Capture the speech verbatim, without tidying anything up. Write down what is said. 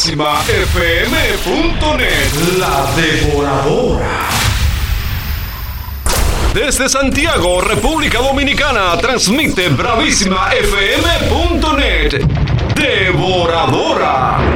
bravísima f m punto net. La Devoradora. Desde Santiago, República Dominicana, transmite bravísima f m punto net. Devoradora.